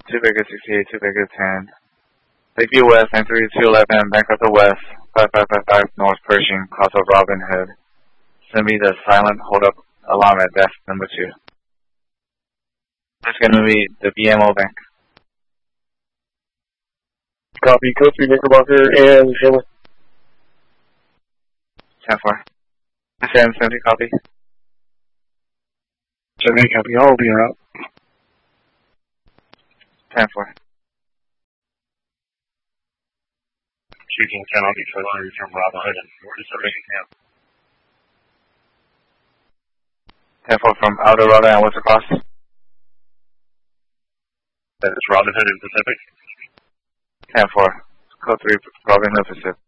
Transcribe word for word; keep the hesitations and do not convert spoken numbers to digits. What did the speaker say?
two Vegas sixty-eight, two Vegas ten. Lakeview West, nine three two eleven, Bancroft West, five five five five North Pershing, Casa Robin Hood. Send me the silent hold up alarm at desk number two. It's going to be the B M O Bank. Copy, code three Knickerbocker and Hamlet. ten four. ten seventy, copy. seventy, copy. I'll be out. ten four. Speaking ten, I'll be totally from Robin Hood and Pacific Camp. ten four from Eldorado, and what's the cost? That is Robin Hood and Pacific. ten four. Code three, Robin Hood Pacific.